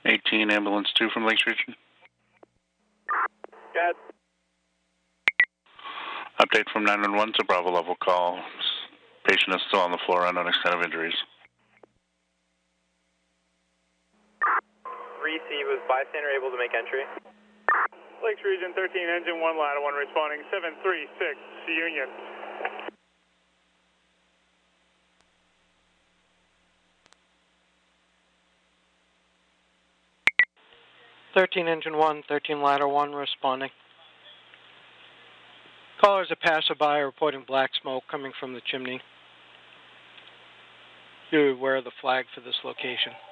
18 ambulance 2 from Lakes Region. Got Update from 911 to Bravo level call. Patient is still on the floor, unknown extent of injuries. 3C, was bystander able to make entry? Lakes Region 13, engine 1, ladder 1 responding, 736, Union. Engine 1, 13 ladder 1 responding. Caller is a passerby reporting black smoke coming from the chimney. You're aware of the flag for this location.